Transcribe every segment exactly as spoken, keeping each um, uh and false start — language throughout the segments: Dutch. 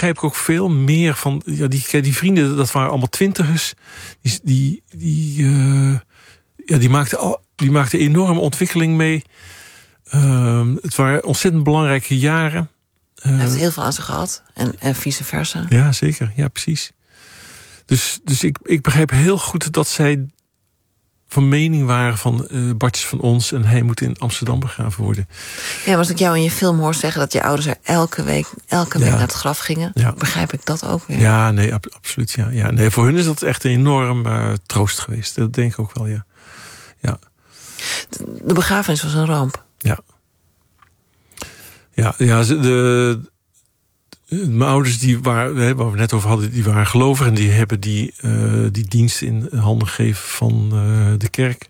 begrijp ik ook veel meer van... Ja, die, die vrienden, dat waren allemaal twintigers. Die, die, die, uh, ja, die, maakten al, die maakten enorme ontwikkeling mee. Uh, het waren ontzettend belangrijke jaren. Hij heeft heel veel aan ze gehad. En, en vice versa. Ja, zeker. Ja, precies. Dus, dus ik, ik begrijp heel goed dat zij van mening waren van uh, Bart is van ons en hij moet in Amsterdam begraven worden. Ja, maar als ik jou in je film hoor zeggen dat je ouders er elke week, elke week ja. naar het graf gingen, ja. begrijp ik dat ook weer. Ja, nee, ab- absoluut. Ja. Ja, nee, voor hun is dat echt een enorm uh, troost geweest. Dat denk ik ook wel, ja. ja. De, de begrafenis was een ramp. Ja. Ja, ja de, de, mijn ouders, die waren, waar we net over hadden, die waren gelovig en die hebben die, uh, die dienst in handen gegeven van uh, de kerk.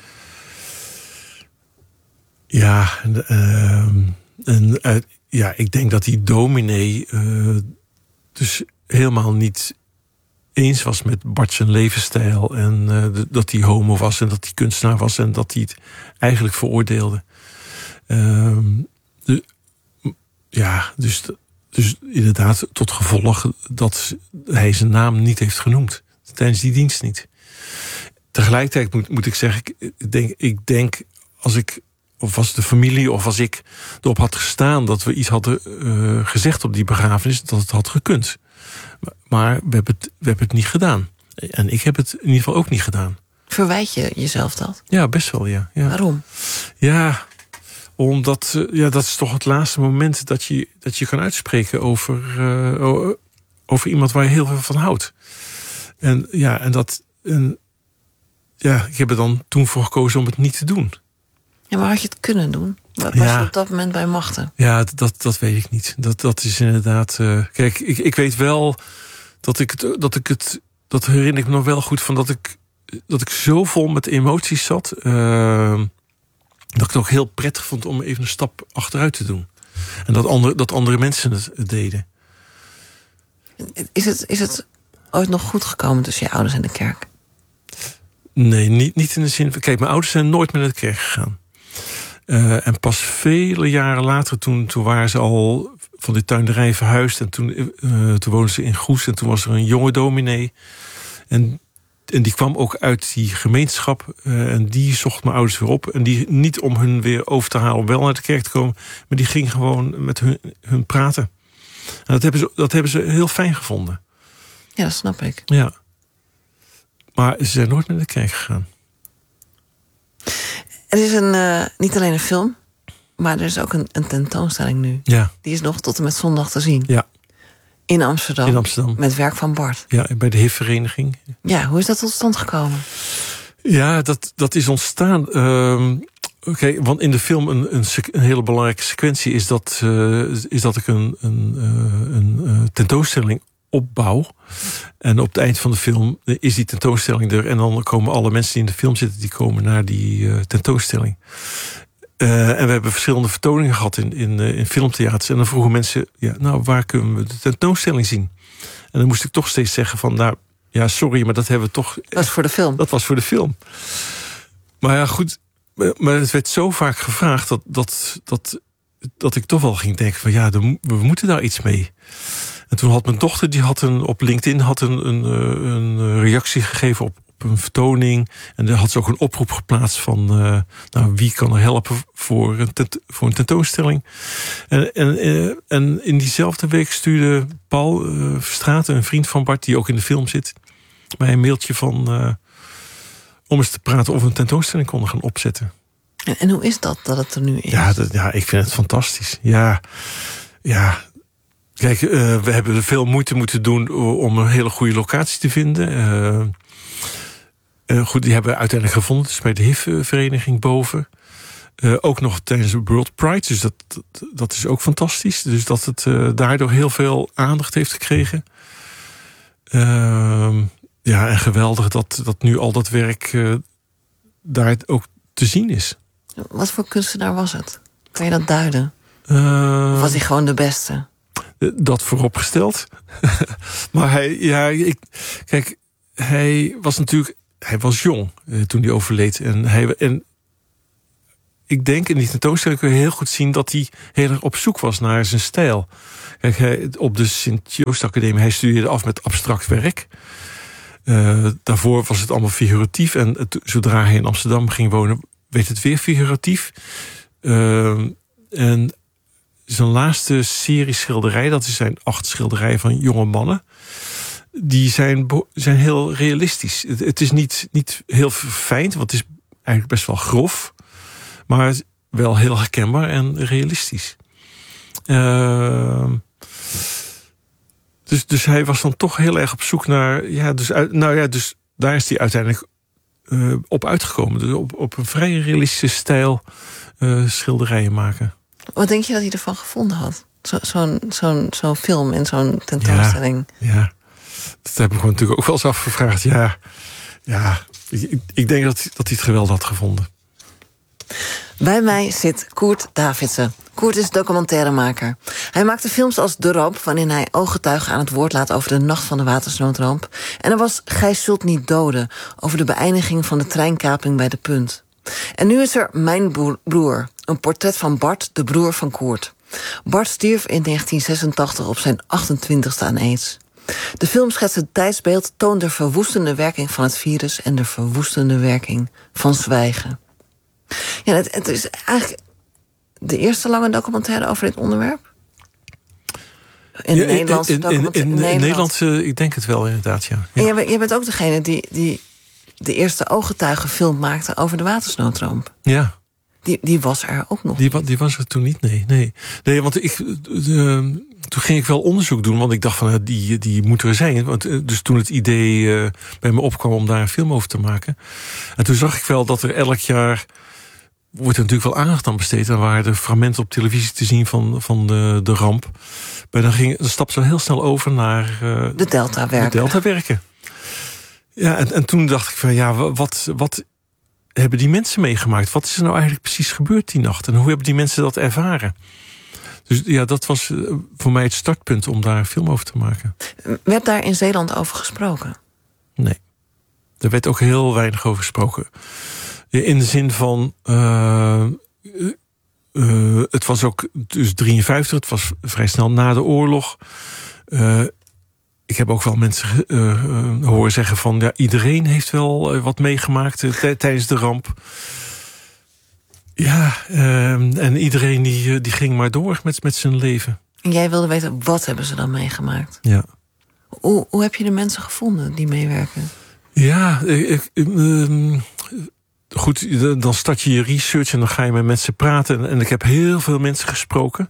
Ja, en, uh, en uh, ja, ik denk dat die dominee uh, dus helemaal niet eens was met Bart zijn levensstijl en uh, de, dat hij homo was en dat hij kunstenaar was en dat hij het eigenlijk veroordeelde. Uh, de, ja, dus, dus inderdaad tot gevolg dat hij zijn naam niet heeft genoemd tijdens die dienst niet. Tegelijkertijd moet, moet ik zeggen, ik denk, ik denk als ik of als de familie of als ik erop had gestaan dat we iets hadden uh, gezegd op die begrafenis, dat het had gekund. Maar we hebben, het, we hebben het niet gedaan. En ik heb het in ieder geval ook niet gedaan. Verwijt je jezelf dat? Ja, best wel, ja. ja. Waarom? Ja, omdat uh, ja, dat is toch het laatste moment dat je, dat je kan uitspreken over, uh, over iemand waar je heel veel van houdt. En ja, en dat. En, ja, ik heb er dan toen voor gekozen om het niet te doen. Ja, maar had je het kunnen doen? Was ja. je op dat moment bij machten? Ja, dat, dat weet ik niet. Dat, dat is inderdaad... Uh, kijk, ik, ik weet wel dat ik het... Dat, ik het, dat herinner ik me nog wel goed van dat ik, dat ik zo vol met emoties zat. Uh, dat ik het ook heel prettig vond om even een stap achteruit te doen. En dat andere, dat andere mensen het, het deden. Is het, is het ooit nog goed gekomen tussen je ouders en de kerk? Nee, niet, niet in de zin van... Kijk, mijn ouders zijn nooit meer naar de kerk gegaan. Uh, en pas vele jaren later, toen, toen waren ze al van de tuinderij verhuisd. En toen, uh, toen woonden ze in Goes. En toen was er een jonge dominee. En, en die kwam ook uit die gemeenschap. Uh, en die zocht mijn ouders weer op. En die niet om hun weer over te halen om wel naar de kerk te komen. Maar die ging gewoon met hun, hun praten. En dat hebben, ze, dat hebben ze heel fijn gevonden. Ja, dat snap ik. Ja. Maar ze zijn nooit naar de kerk gegaan. Er is een, uh, niet alleen een film, maar er is ook een, een tentoonstelling nu. Ja. Die is nog tot en met zondag te zien. Ja. In Amsterdam. In Amsterdam. Met werk van Bart. Ja, bij de H I V-vereniging. Ja, hoe is dat tot stand gekomen? Ja, dat, dat is ontstaan. Uh, Oké, okay, want in de film een, een, een hele belangrijke sequentie is dat, uh, is dat ik een, een, uh, een uh, tentoonstelling opbouw. En op het eind van de film is die tentoonstelling er. En dan komen alle mensen die in de film zitten, die komen naar die uh, tentoonstelling. Uh, en we hebben verschillende vertoningen gehad in, in, uh, in filmtheaters. En dan vroegen mensen, ja, nou, waar kunnen we de tentoonstelling zien? En dan moest ik toch steeds zeggen van, nou, ja, sorry, maar dat hebben we toch... Dat was voor de film. Dat was voor de film. Maar ja, goed, maar het werd zo vaak gevraagd dat, dat, dat, dat ik toch wel ging denken van, ja, we moeten daar iets mee. En toen had mijn dochter, die had een, op LinkedIn had een, een, een reactie gegeven op, op een vertoning. En daar had ze ook een oproep geplaatst van, uh, nou, wie kan er helpen voor een, tent, voor een tentoonstelling. En, en, en in diezelfde week stuurde Paul uh, Verstraeten, een vriend van Bart, die ook in de film zit, mij een mailtje van, uh, om eens te praten of we een tentoonstelling konden gaan opzetten. En, en hoe is dat, dat het er nu is? Ja, dat, ja, ik vind het fantastisch. Ja, ja. Kijk, uh, we hebben veel moeite moeten doen om een hele goede locatie te vinden. Uh, uh, goed, die hebben we uiteindelijk gevonden. Dus bij de H I V-vereniging boven. Uh, ook nog tijdens de World Pride. Dus dat, dat, dat is ook fantastisch. Dus dat het uh, daardoor heel veel aandacht heeft gekregen. Uh, ja, en geweldig dat, dat nu al dat werk uh, daar ook te zien is. Wat voor kunstenaar was het? Kan je dat duiden? Uh, of was hij gewoon de beste? Dat vooropgesteld. Maar hij, ja, ik, kijk, hij was natuurlijk, hij was jong uh, toen hij overleed. En hij, en ik denk in die tentoonstelling kun je heel goed zien dat hij heel erg op zoek was naar zijn stijl. Kijk, hij, op de Sint-Joost Academie, hij studeerde af met abstract werk. Uh, daarvoor was het allemaal figuratief. En het, zodra hij in Amsterdam ging wonen, werd het weer figuratief. Uh, en zijn laatste serie schilderijen, dat zijn acht schilderijen van jonge mannen. Die zijn, zijn heel realistisch. Het, het is niet, niet heel verfijnd, want het is eigenlijk best wel grof. Maar wel heel herkenbaar en realistisch. Uh, dus, dus hij was dan toch heel erg op zoek naar... Ja, dus, nou ja, dus daar is hij uiteindelijk uh, op uitgekomen. Dus op, op een vrij realistische stijl uh, schilderijen maken. Wat denk je dat hij ervan gevonden had? Zo, zo'n, zo'n, zo'n film en zo'n tentoonstelling. Ja, ja, dat heb ik me natuurlijk ook wel eens afgevraagd. Ja, ja ik, ik denk dat, dat hij het geweldig had gevonden. Bij mij zit Koert Davidsen. Koert is documentairemaker. Hij maakte films als De Ramp, waarin hij ooggetuigen aan het woord laat over de nacht van de watersnoodramp. En er was Gij zult niet doden, over de beëindiging van de treinkaping bij De Punt. En nu is er Mijn broer, een portret van Bart, de broer van Koert. Bart stierf in negentien zesentachtig op zijn achtentwintigste aan aids. De film schetst het tijdsbeeld, toont de verwoestende werking van het virus en de verwoestende werking van zwijgen. Ja, het, het is eigenlijk de eerste lange documentaire over dit onderwerp. In ja, Nederlandse in, in, in, in, in Nederland. Nederland, uh, ik denk het wel inderdaad, ja. ja. En jij, bent, jij bent ook degene die, die de eerste ooggetuigenfilm maakte over de watersnoodramp. Ja. Die, die was er ook nog. Die, die was er toen niet, nee. Nee, nee want ik, uh, toen ging ik wel onderzoek doen, want ik dacht van, uh, die, die moet er zijn. Want, uh, dus toen het idee uh, bij me opkwam om daar een film over te maken. En toen zag ik wel dat er elk jaar wordt er natuurlijk wel aandacht aan besteed. En waren er fragmenten op televisie te zien van, van de, de ramp. Maar dan, ging, dan stapte ze heel snel over naar uh, de Delta-werken. De Delta-werken. Ja, en, en toen dacht ik van, ja, wat, wat hebben die mensen meegemaakt? Wat is er nou eigenlijk precies gebeurd die nacht? En hoe hebben die mensen dat ervaren? Dus ja, dat was voor mij het startpunt om daar een film over te maken. Werd daar in Zeeland over gesproken? Nee. Er werd ook heel weinig over gesproken. In de zin van, uh, uh, het was ook dus drieënvijftig, het was vrij snel na de oorlog. Uh, ik heb ook wel mensen uh, uh, horen zeggen van, ja, iedereen heeft wel wat meegemaakt uh, t- tijdens de ramp. Ja, uh, en iedereen die, die ging maar door met, met zijn leven. En jij wilde weten, wat hebben ze dan meegemaakt? Ja. Hoe, hoe heb je de mensen gevonden die meewerken? Ja, ik... Uh, Goed, dan start je je research en dan ga je met mensen praten. En ik heb heel veel mensen gesproken.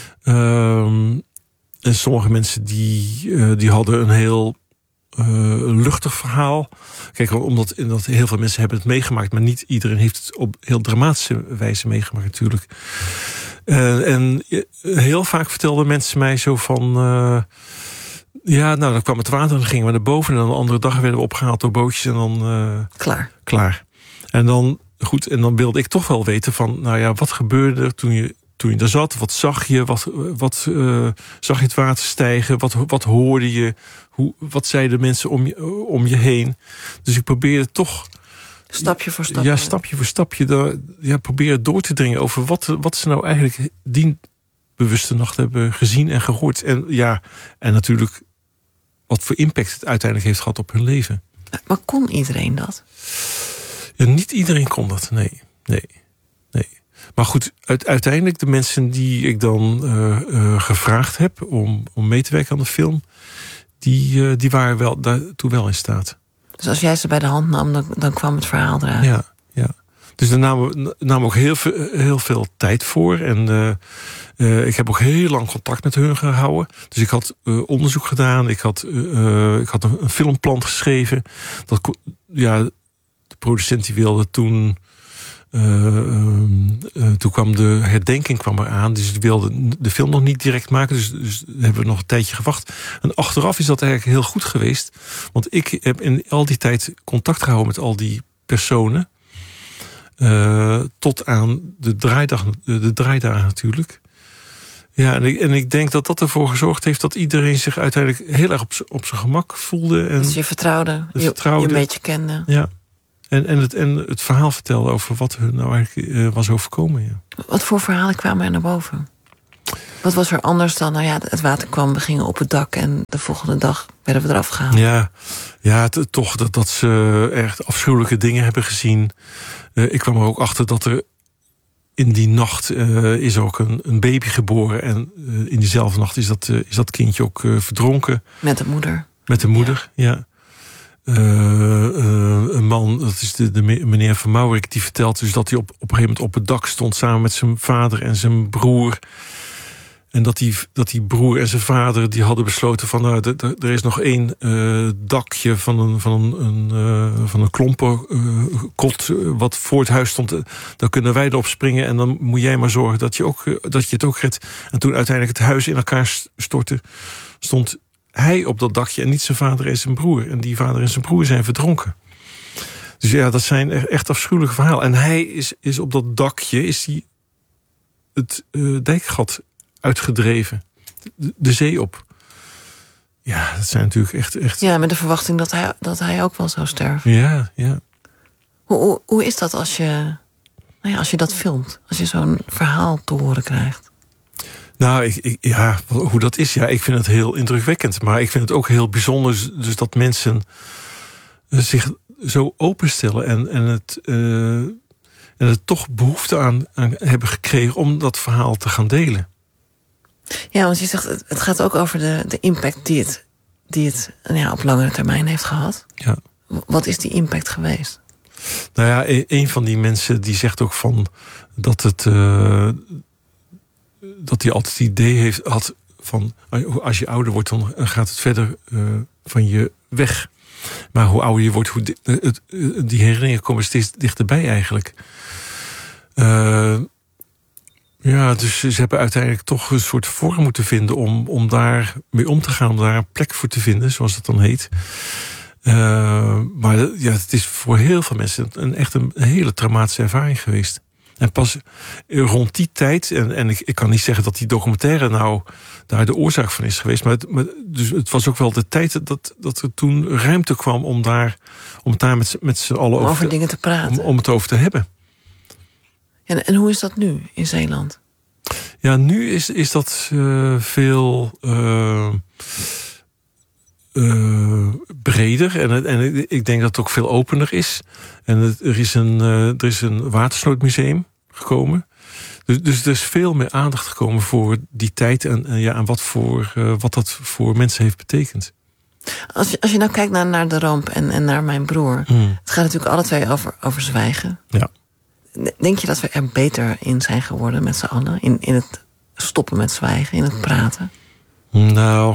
Um, en sommige mensen die, uh, die hadden een heel uh, luchtig verhaal. Kijk, omdat, omdat heel veel mensen hebben het meegemaakt, maar niet iedereen heeft het op heel dramatische wijze meegemaakt natuurlijk. Uh, en heel vaak vertelden mensen mij zo van, Uh, ja, nou, dan kwam het water en dan gingen we naar boven. En dan de andere dag werden we opgehaald door bootjes en dan Uh, klaar. Klaar. En dan, goed, en dan wilde ik toch wel weten van, nou ja, wat gebeurde er toen je, toen je daar zat? Wat zag je? Wat, wat uh, zag je het water stijgen? Wat, wat hoorde je? Hoe, wat zeiden mensen om je, om je heen? Dus ik probeerde toch, stapje voor stapje. Ja, stapje voor stapje. Daar, ja, proberen door te dringen over wat, wat ze nou eigenlijk die bewuste nacht hebben gezien en gehoord. En ja, en natuurlijk wat voor impact het uiteindelijk heeft gehad op hun leven. Maar kon iedereen dat? Ja, niet iedereen kon dat, nee. nee, nee. Maar goed, uiteindelijk de mensen die ik dan uh, uh, gevraagd heb om, om mee te werken aan de film, die, uh, die waren wel daartoe wel in staat. Dus als jij ze bij de hand nam, dan, dan kwam het verhaal eruit? Ja, ja. Dus daar namen, namen ook heel veel, heel veel tijd voor. En uh, uh, ik heb ook heel lang contact met hun gehouden. Dus ik had uh, onderzoek gedaan. Ik had, uh, ik had een, een filmplan geschreven. Dat, ja, de producent die wilde toen Uh, uh, uh, toen kwam de herdenking kwam eraan. Dus die wilde de film nog niet direct maken. Dus, dus hebben we nog een tijdje gewacht. En achteraf is dat eigenlijk heel goed geweest. Want ik heb in al die tijd contact gehouden met al die personen. Uh, tot aan de draaidag, de, de draaidagen natuurlijk. Ja, en ik, en ik denk dat dat ervoor gezorgd heeft dat iedereen zich uiteindelijk heel erg op, op zijn gemak voelde. En dus je vertrouwde, je, vertrouwde. je een beetje kende. Ja. En, en, het, en het verhaal vertelde over wat hun nou eigenlijk uh, was overkomen. Ja. Wat voor verhalen kwamen er naar boven? Wat was er anders dan, nou ja, het water kwam, we gingen op het dak en de volgende dag werden we eraf gehaald? Ja, ja het, toch dat, dat ze echt afschuwelijke dingen hebben gezien. Uh, ik kwam er ook achter dat er in die nacht uh, is ook een, een baby geboren. En uh, in diezelfde nacht is dat, uh, is dat kindje ook uh, verdronken. Met de moeder. Met de moeder, ja. ja. Uh, uh, een man, dat is de, de meneer Van Maurik, die vertelt dus dat hij op, op een gegeven moment op het dak stond samen met zijn vader en zijn broer. En dat die, dat die broer en zijn vader die hadden besloten van nou, d- d- er is nog één uh, dakje van een, van een, een, uh, van een klompenkot uh, wat voor het huis stond. Dan kunnen wij erop springen en dan moet jij maar zorgen dat je, ook, uh, dat je het ook redt. En toen uiteindelijk het huis in elkaar stortte, stond hij op dat dakje en niet zijn vader en zijn broer. En die vader en zijn broer zijn verdronken. Dus ja, dat zijn echt afschuwelijke verhalen. En hij is, is op dat dakje is hij het uh, dijkgat uitgedreven. De, de zee op. Ja, dat zijn natuurlijk echt... echt... Ja, met de verwachting dat hij, dat hij ook wel zou sterven. Ja, ja. Hoe, hoe, hoe is dat als je, nou ja, als je dat filmt? Als je zo'n verhaal te horen krijgt? Nou, ik, ik, ja, hoe dat is, ja, ik vind het heel indrukwekkend. Maar ik vind het ook heel bijzonder dus dat mensen zich zo openstellen en, en, het, uh, en er toch behoefte aan, aan hebben gekregen om dat verhaal te gaan delen. Ja, want je zegt, het gaat ook over de, de impact die het, die het nou ja, op langere termijn heeft gehad. Ja. Wat is die impact geweest? Nou ja, een van die mensen die zegt ook van dat het uh, dat hij altijd het idee heeft had van als je ouder wordt dan gaat het verder uh, van je weg. Maar hoe ouder je wordt, hoe di- het, die herinneringen komen steeds dichterbij eigenlijk. Uh, Ja, dus ze hebben uiteindelijk toch een soort vorm moeten vinden om, om daar mee om te gaan, om daar een plek voor te vinden, zoals het dan heet. Uh, maar ja, het is voor heel veel mensen een, echt een hele traumatische ervaring geweest. En pas rond die tijd, en, en ik, ik kan niet zeggen dat die documentaire nou daar de oorzaak van is geweest, maar het, maar, dus het was ook wel de tijd dat, dat er toen ruimte kwam om, daar, om het daar met, met z'n allen over, over, dingen te praten. Om, om het over te hebben. En, en hoe is dat nu in Zeeland? Ja, nu is, is dat uh, veel uh, uh, breder. En, en ik denk dat het ook veel opener is. En het, er, is een, uh, er is een watersnoodmuseum gekomen. Dus, dus er is veel meer aandacht gekomen voor die tijd. En, en, ja, en wat, voor, uh, wat dat voor mensen heeft betekend. Als je, als je nou kijkt naar, naar de ramp en, en naar mijn broer. Hmm. Het gaat natuurlijk alle twee over, over zwijgen. Ja. Denk je dat we er beter in zijn geworden met z'n allen? In, in het stoppen met zwijgen, in het praten? Nou,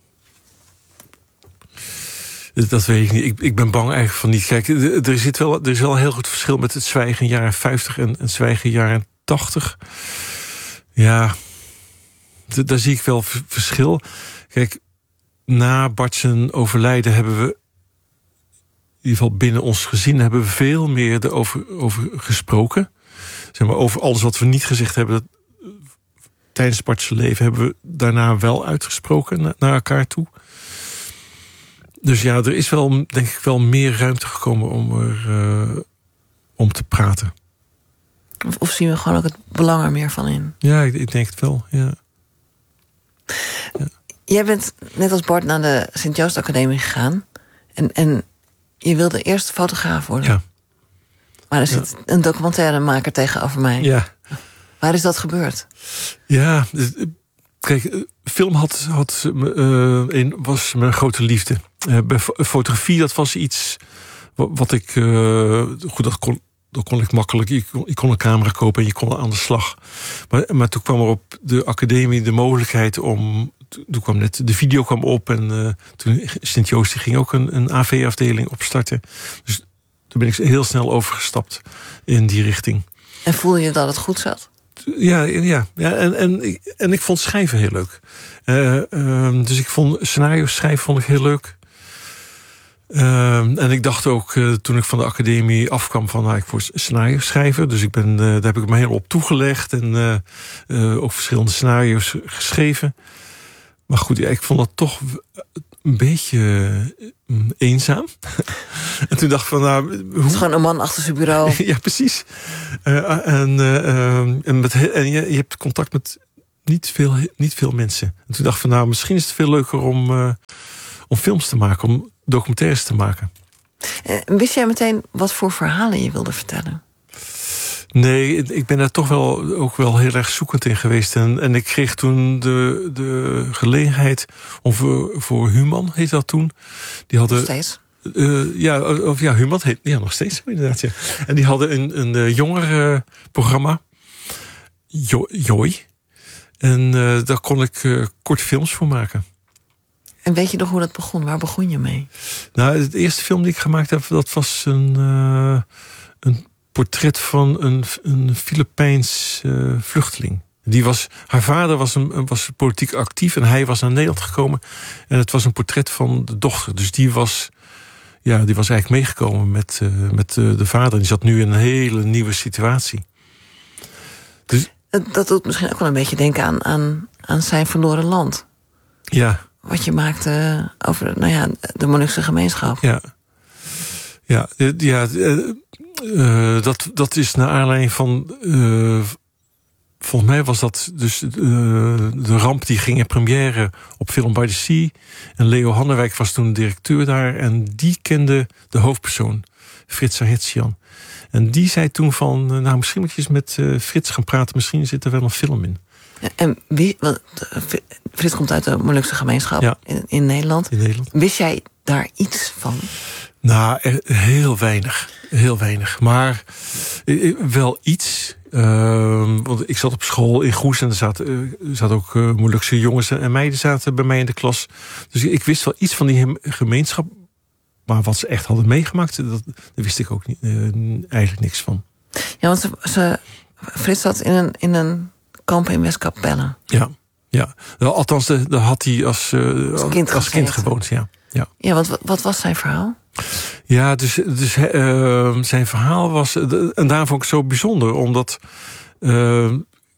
dat weet ik niet. Ik, ik ben bang eigenlijk van niet. Kijk, er, zit wel, er is wel een heel goed verschil met het zwijgen in jaren vijftig en het zwijgen in jaren tachtig. Ja, d- daar zie ik wel v- verschil. Kijk, na Bart zijn overlijden hebben we, in ieder geval binnen ons gezin, hebben we veel meer erover over gesproken. Zeg maar, over alles wat we niet gezegd hebben, dat, uh, tijdens Bart's leven hebben we daarna wel uitgesproken na, naar elkaar toe. Dus ja, er is wel, denk ik, wel meer ruimte gekomen om er uh, om te praten. Of, of zien we gewoon ook het belang er meer van in? Ja, ik, ik denk het wel, ja. ja. Jij bent net als Bart naar de Sint-Joost Academie gegaan. En, en je wilde eerst fotograaf worden. Ja. Maar er zit ja. een documentairemaker tegenover mij. Ja. Waar is dat gebeurd? Ja, kijk, film had, had, uh, een, was mijn grote liefde. Uh, bij fotografie, dat was iets wat, wat ik... Uh, goed, dat kon, dat kon ik makkelijk. Ik kon, ik kon een camera kopen en je kon aan de slag. Maar, maar toen kwam er op de academie de mogelijkheid om... Toen kwam net de video kwam op en uh, toen Sint-Joost ging ook een, een A V-afdeling opstarten. Dus toen ben ik heel snel overgestapt in die richting. En voelde je dat het goed zat? Ja, ja, ja en, en, en ik vond schrijven heel leuk. Uh, uh, dus ik vond scenario's schrijven vond ik heel leuk. Uh, en ik dacht ook, uh, toen ik van de academie afkwam, van nou, ik word scenario schrijver. Dus ik ben, uh, daar heb ik me helemaal op toegelegd en uh, uh, ook verschillende scenario's geschreven. Maar goed, ja, ik vond dat toch een beetje uh, eenzaam. En toen dacht ik van... Nou, hoe... Het is gewoon een man achter zijn bureau. Ja, precies. Uh, en uh, en, met, en je, je hebt contact met niet veel, niet veel mensen. En toen dacht ik van... Nou, misschien is het veel leuker om, uh, om films te maken. Om documentaires te maken. Uh, wist jij meteen wat voor verhalen je wilde vertellen? Nee, ik ben daar toch wel ook wel heel erg zoekend in geweest. En, en ik kreeg toen de, de gelegenheid om voor, voor Human, heet dat toen. Die hadden, nog steeds? Uh, ja, of ja, Human heet ja, nog steeds inderdaad. Ja. En die hadden een, een uh, jongerenprogramma, jo, Joy. En uh, daar kon ik uh, korte films voor maken. En weet je nog hoe dat begon? Waar begon je mee? Nou, het eerste film die ik gemaakt heb, dat was een, uh, een portret van een, een Filipijns uh, vluchteling. Die was, haar vader was, een, was politiek actief en hij was naar Nederland gekomen. En het was een portret van de dochter. Dus die was, ja, die was eigenlijk meegekomen met, uh, met uh, de vader. Die zat nu in een hele nieuwe situatie. Dus, dat doet misschien ook wel een beetje denken aan, aan, aan Zijn Verloren Land. Ja. Wat je maakte over nou ja, de Molukse gemeenschap. Ja, ja, ja uh, uh, dat, dat is naar aanleiding van... Uh, volgens mij was dat dus uh, de ramp die ging in première op Film by the Sea. En Leo Hannewijk was toen directeur daar. En die kende de hoofdpersoon, Frits Sahetjian. En die zei toen van... Uh, nou, misschien moet je eens met uh, Frits gaan praten. Misschien zit er wel een film in. En wie, want Frits komt uit de Molukse gemeenschap ja. in, in, Nederland. in Nederland. Wist jij daar iets van? Nou, heel weinig. Heel weinig. Maar wel iets. Uh, want ik zat op school in Goes en er zaten, uh, zaten ook uh, Molukse jongens en meiden zaten bij mij in de klas. Dus ik wist wel iets van die gemeenschap. Maar wat ze echt hadden meegemaakt, dat, daar wist ik ook niet, uh, eigenlijk niks van. Ja, want ze, ze, Frits zat in een... In een kamp in Westkapelle. Ja, ja. Althans, daar had hij als, uh, als kind, als kind gewoond. Ja, ja. ja want wat, wat was zijn verhaal? Ja, dus, dus uh, zijn verhaal was... Uh, en daarom vond ik het zo bijzonder, omdat... Uh,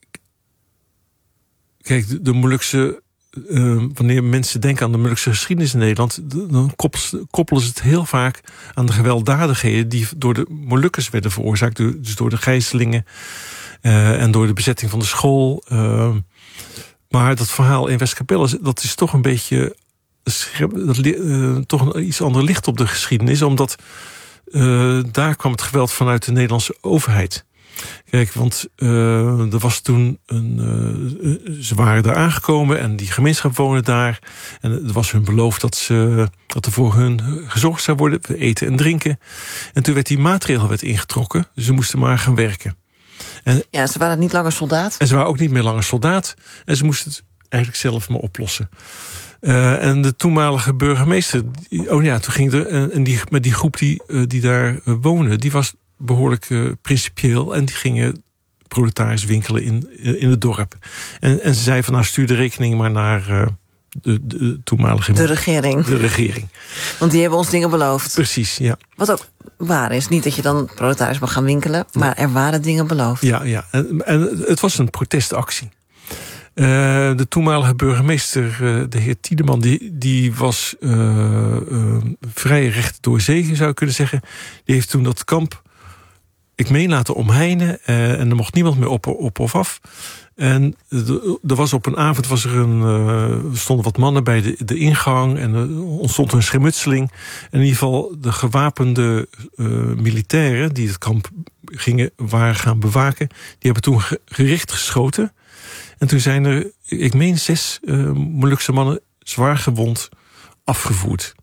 kijk, de, de Molukse... Uh, wanneer mensen denken aan de Molukse geschiedenis in Nederland... dan koppelen ze het heel vaak aan de gewelddadigheden... die door de Molukkers werden veroorzaakt. Dus door de gijzelingen... Uh, en door de bezetting van de school. Uh, maar dat verhaal in Westkapelle, dat is toch een beetje... Dat, uh, toch een iets ander licht op de geschiedenis. Omdat uh, daar kwam het geweld vanuit de Nederlandse overheid. Kijk, want uh, er was toen een... Uh, ze waren daar aangekomen en die gemeenschap woonde daar. En het was hun beloofd dat, ze, dat er voor hun gezorgd zou worden. Eten en drinken. En toen werd die maatregel werd ingetrokken. Dus ze moesten maar gaan werken. En, ja, ze waren niet langer soldaat. En ze waren ook niet meer langer soldaat. En ze moesten het eigenlijk zelf maar oplossen. Uh, en de toenmalige burgemeester... Die, oh ja, toen ging er... En die, met die groep die, uh, die daar uh, woonde... die was behoorlijk uh, principieel. En die gingen proletariërs winkelen in, uh, in het dorp. En, en ze zei van... nou, stuur de rekening maar naar... Uh, De, de, de toenmalige... De regering. De regering. Want die hebben ons dingen beloofd. Precies, ja. Wat ook waar is. Niet dat je dan proletariërs mag gaan winkelen... maar er waren dingen beloofd. Ja, ja. En, en het was een protestactie. Uh, de toenmalige burgemeester, uh, de heer Tiedeman... die, die was uh, uh, vrij recht door zee, zou je kunnen zeggen. Die heeft toen dat kamp... ik meen laten omheinen... Uh, en er mocht niemand meer op, op of af... En er was op een avond was er een, uh, stonden wat mannen bij de, de ingang en er ontstond een schermutseling. En in ieder geval de gewapende uh, militairen die het kamp gingen, waren gaan bewaken, die hebben toen gericht geschoten. En toen zijn er, ik meen zes uh, Molukse mannen zwaar gewond afgevoerd.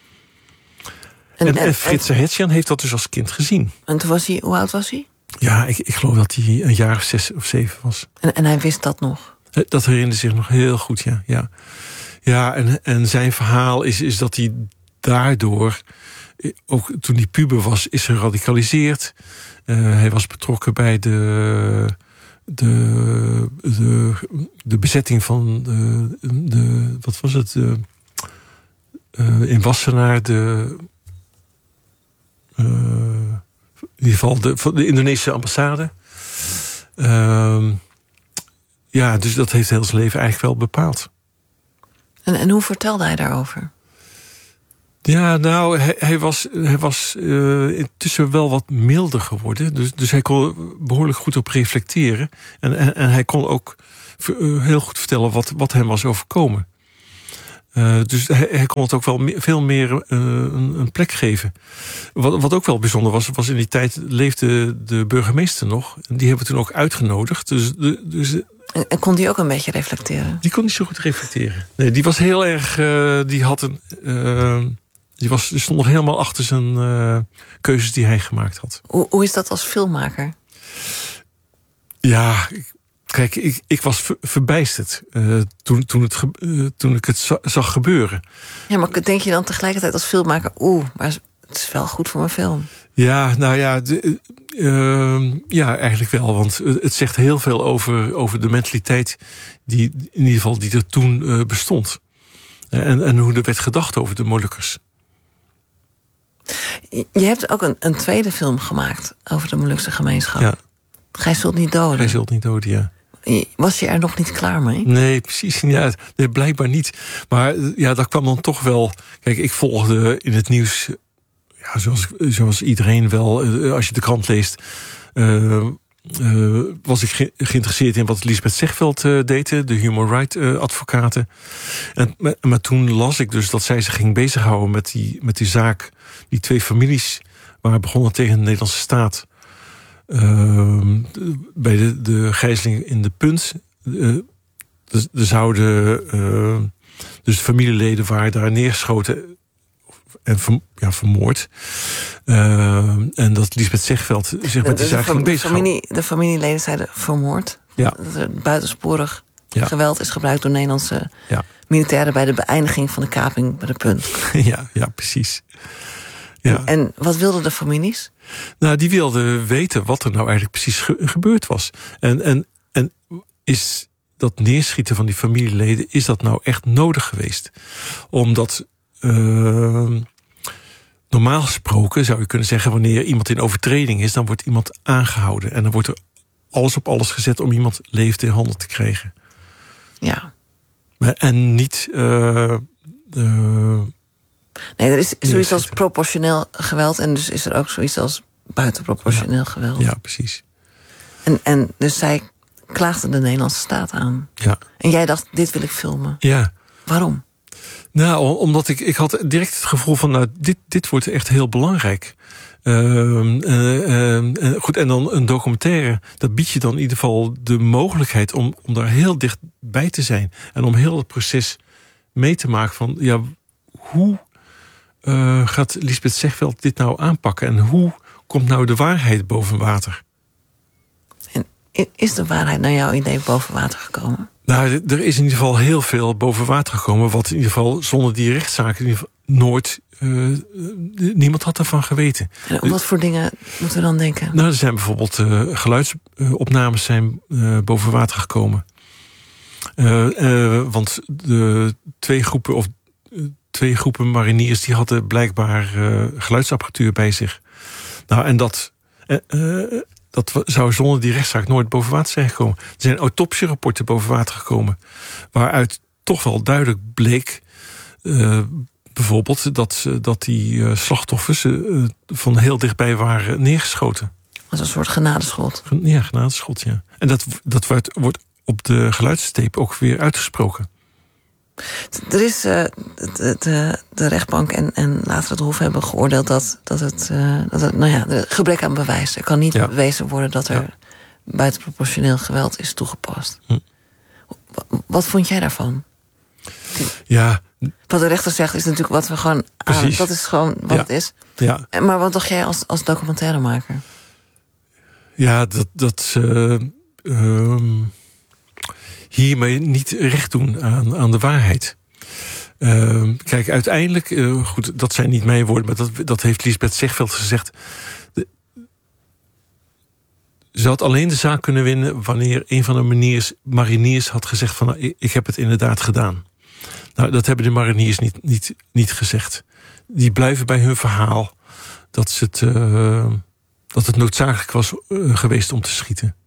En, en, en Frits Sahetjian heeft dat dus als kind gezien. En toen was hij, hoe oud was hij? Ja, ik, ik geloof dat hij een jaar of zes of zeven was. En, en hij wist dat nog? Dat herinnerde zich nog heel goed, ja. Ja, ja en, en zijn verhaal is, is dat hij daardoor... ook toen hij puber was, is geradicaliseerd. Uh, hij was betrokken bij de... de, de, de bezetting van de, de... wat was het? De, uh, in Wassenaar, de... Uh, in ieder geval de, de Indonesische ambassade. Uh, ja, dus dat heeft heel zijn leven eigenlijk wel bepaald. En, en hoe vertelde hij daarover? Ja, nou, hij, hij was, hij was uh, intussen wel wat milder geworden. Dus, dus hij kon behoorlijk goed op reflecteren. En, en, en hij kon ook uh, heel goed vertellen wat, wat hem was overkomen. Uh, dus hij, hij kon het ook wel me- veel meer uh, een, een plek geven. Wat, wat ook wel bijzonder was, was in die tijd leefde de burgemeester nog. En die hebben we toen ook uitgenodigd. Dus, de, dus En, en kon die ook een beetje reflecteren? Die kon niet zo goed reflecteren. Nee, die was heel erg... Uh, die had een... Uh, die, was, die stond nog helemaal achter zijn uh, keuzes die hij gemaakt had. Hoe, hoe is dat als filmmaker? Ja, kijk, ik, ik was ver, verbijsterd uh, toen, toen, het ge, uh, toen ik het za- zag gebeuren. Ja, maar denk je dan tegelijkertijd als filmmaker... oeh, maar het is wel goed voor mijn film? Ja, nou ja, de, uh, ja, eigenlijk wel. Want het zegt heel veel over, over de mentaliteit die in ieder geval die er toen uh, bestond. En, en hoe er werd gedacht over de Molukkers. Je hebt ook een, een tweede film gemaakt over de Molukse gemeenschap. Ja. Gij zult niet doden. Gij zult niet doden, ja. Was je er nog niet klaar mee? Nee, precies. Ja, nee, blijkbaar niet. Maar ja, dat kwam dan toch wel... Kijk, ik volgde in het nieuws... Ja, zoals, zoals iedereen wel, als je de krant leest... Uh, uh, was ik ge- geïnteresseerd in wat Liesbeth Zegveld uh, deed... de human rights uh, advocaten. En, maar, maar toen las ik dus dat zij zich ging bezighouden... met die, met die zaak, die twee families... waren begonnen tegen de Nederlandse staat... Uh, bij de, de gijzeling in de Punt. Uh, er, er zouden uh, dus familieleden waren daar neergeschoten en ver, ja, vermoord. Uh, en dat Liesbeth Zegveld zich met die zaak ging bezighouden. De familieleden zeiden vermoord. Ja. Dat er buitensporig ja. geweld is gebruikt door Nederlandse ja. militairen bij de beëindiging van de kaping bij de Punt. ja, ja, precies. Ja. En, en wat wilden de families? Nou, die wilden weten wat er nou eigenlijk precies ge- gebeurd was. En, en, en is dat neerschieten van die familieleden... is dat nou echt nodig geweest? Omdat... Uh, normaal gesproken zou je kunnen zeggen... wanneer iemand in overtreding is... dan wordt iemand aangehouden. En dan wordt er alles op alles gezet... om iemand levend in handen te krijgen. Ja. Maar, en niet... Uh, uh, Nee, er is zoiets als proportioneel geweld... en dus is er ook zoiets als buitenproportioneel ja. geweld. Ja, precies. En, en dus zij klaagde de Nederlandse staat aan. Ja. En jij dacht, dit wil ik filmen. Ja. Waarom? Nou, omdat ik, ik had direct het gevoel van... nou, dit, dit wordt echt heel belangrijk. Uh, uh, uh, goed, en dan een documentaire... dat biedt je dan in ieder geval de mogelijkheid... om, om daar heel dichtbij te zijn. En om heel het proces mee te maken van... ja, hoe... Uh, gaat Liesbeth Zegveld dit nou aanpakken? En hoe komt nou de waarheid boven water? En is de waarheid naar jouw idee boven water gekomen? Nou, er is in ieder geval heel veel boven water gekomen... wat in ieder geval zonder die rechtszaak in ieder geval nooit... Uh, niemand had ervan geweten. En om wat voor dingen moeten we dan denken? Nou, er zijn bijvoorbeeld uh, geluidsopnames zijn uh, boven water gekomen. Uh, uh, want de twee groepen... of uh, Twee groepen mariniers die hadden blijkbaar uh, geluidsapparatuur bij zich. Nou, en dat, uh, uh, dat zou zonder die rechtszaak nooit boven water zijn gekomen. Er zijn autopsierapporten boven water gekomen. Waaruit toch wel duidelijk bleek... Uh, bijvoorbeeld dat, dat die uh, slachtoffers uh, van heel dichtbij waren neergeschoten. Als een soort genadeschot. Ja, genadeschot, ja. En dat, dat wordt, wordt op de geluidstape ook weer uitgesproken. Er is uh, de, de, de rechtbank en, en later het Hof hebben geoordeeld dat, dat het, uh, dat het nou ja, de gebrek aan bewijs. Er kan niet ja. bewezen worden dat er ja. buitenproportioneel geweld is toegepast. Hm. Wat vond jij daarvan? Ja. Wat de rechter zegt is natuurlijk wat we gewoon aan, dat is gewoon wat ja. het is. Ja. Maar wat dacht jij als, als documentairemaker? Ja, dat... dat uh, um... hiermee niet recht doen aan, aan de waarheid. Uh, kijk, uiteindelijk... Uh, goed, dat zijn niet mijn woorden... maar dat, dat heeft Liesbeth Zegveld gezegd. De, ze had alleen de zaak kunnen winnen... wanneer een van de mariniers, mariniers had gezegd... van, nou, ik, ik heb het inderdaad gedaan. Nou, dat hebben de mariniers niet, niet, niet gezegd. Die blijven bij hun verhaal... dat, ze het, uh, dat het noodzakelijk was uh, geweest om te schieten.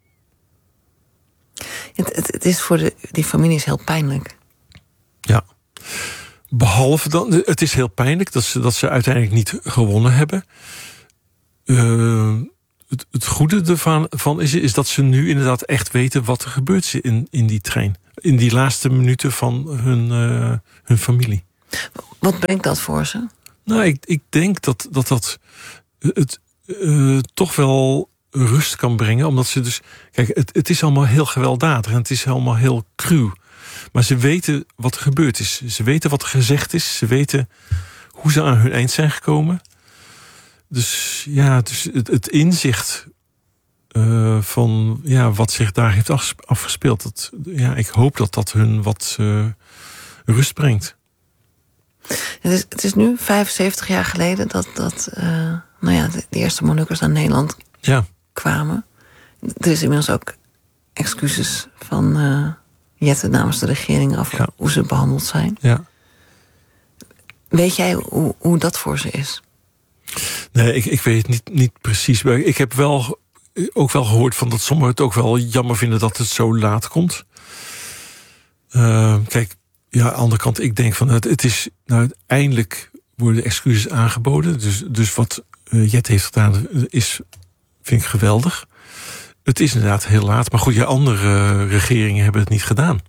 Het, het, het is voor de, die families heel pijnlijk. Ja. Behalve dan, het is heel pijnlijk dat ze, dat ze uiteindelijk niet gewonnen hebben. Uh, het, het goede ervan van is, is dat ze nu inderdaad echt weten wat er gebeurt in, in die trein. In die laatste minuten van hun, uh, hun familie. Wat brengt dat voor ze? Nou, ik, ik denk dat dat, dat het uh, toch wel rust kan brengen. Omdat ze dus... Kijk, het, het is allemaal heel gewelddadig en het is allemaal heel cruw. Maar ze weten wat er gebeurd is. Ze weten wat er gezegd is. Ze weten hoe ze aan hun eind zijn gekomen. Dus ja, dus het, het inzicht uh, van ja, wat zich daar heeft afgespeeld. Dat, ja, ik hoop dat dat hun wat uh, rust brengt. Het is, het is nu vijfenzeventig jaar geleden dat, dat uh, nou ja, de, de eerste Molukkers naar Nederland ja. kwamen. Er is inmiddels ook excuses van uh, Jette namens de regering over ja. hoe ze behandeld zijn. Ja. Weet jij hoe, hoe dat voor ze is? Nee, ik, ik weet het niet, niet precies. Ik heb wel ook wel gehoord van dat sommigen het ook wel jammer vinden dat het zo laat komt. Uh, kijk, ja, aan de andere kant, ik denk van het, het is nou uiteindelijk worden excuses aangeboden. Dus, dus wat uh, Jet heeft gedaan is, vind ik geweldig. Het is inderdaad heel laat, maar goed, ja, andere uh, regeringen hebben het niet gedaan.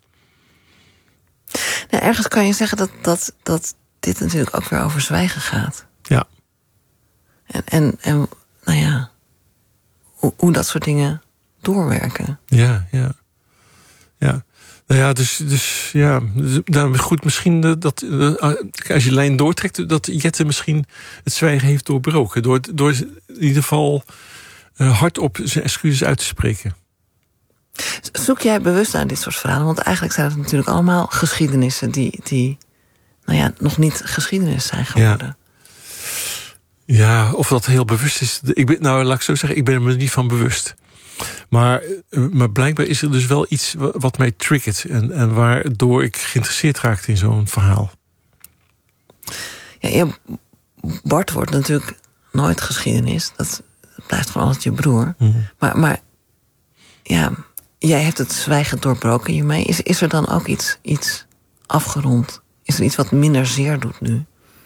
Nou, ergens kan je zeggen dat, dat, dat dit natuurlijk ook weer over zwijgen gaat. Ja. En, en, en nou ja, hoe, hoe dat soort dingen doorwerken. Ja, ja. Ja. Nou ja, dus, dus ja, nou goed, misschien dat als je lijn doortrekt, dat Jette misschien het zwijgen heeft doorbroken. Door, door in ieder geval uh, hardop zijn excuses uit te spreken. Zoek jij bewust naar dit soort verhalen? Want eigenlijk zijn het natuurlijk allemaal geschiedenissen die, die nou ja, nog niet geschiedenis zijn geworden. Ja. Ja, of dat heel bewust is. Ik ben, nou, laat ik zo zeggen, ik ben me er niet van bewust. Maar, maar blijkbaar is er dus wel iets wat mij triggert. En, en waardoor ik geïnteresseerd raakte in zo'n verhaal. Ja, ja, Bart wordt natuurlijk nooit geschiedenis. Dat blijft gewoon altijd je broer. Mm-hmm. Maar, maar ja, jij hebt het zwijgen doorbroken hiermee. Is, is er dan ook iets, iets afgerond? Is er iets wat minder zeer doet nu?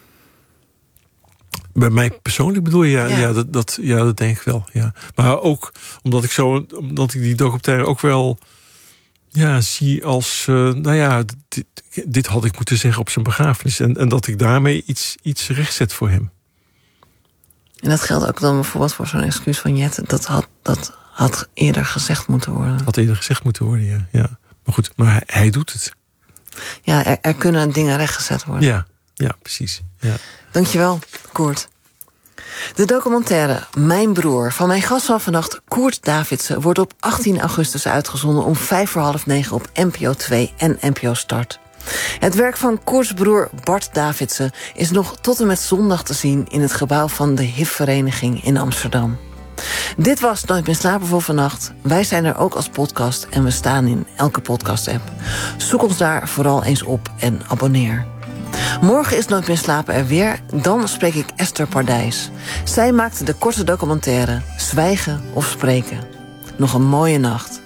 Bij mij persoonlijk bedoel je? Ja, ja. Ja, dat, dat, ja, dat denk ik wel. Ja. Maar ook omdat ik, zo, omdat ik die documentaire ook wel ja, zie als... Uh, nou ja, dit, dit had ik moeten zeggen op zijn begrafenis. En, en dat ik daarmee iets, iets rechtzet voor hem. En dat geldt ook dan bijvoorbeeld voor zo'n excuus van Jette. Dat had, dat had eerder gezegd moeten worden. Had eerder gezegd moeten worden, ja. ja. Maar goed, maar hij, hij doet het. Ja, er, er kunnen dingen rechtgezet worden. Ja, ja, precies. Ja. Dankjewel, Koert. De documentaire Mijn Broer van mijn gast van vannacht, Koert Davidsen, wordt op achttien augustus uitgezonden om vijf voor half negen op N P O twee en N P O Start. Het werk van Koerts broer Bart Davidsen is nog tot en met zondag te zien in het gebouw van de H I V-vereniging in Amsterdam. Dit was Nooit meer slapen voor vannacht. Wij zijn er ook als podcast en we staan in elke podcast-app. Zoek ons daar vooral eens op en abonneer. Morgen is Nooit meer slapen er weer. Dan spreek ik Esther Pardijs. Zij maakte de korte documentaire Zwijgen of Spreken. Nog een mooie nacht.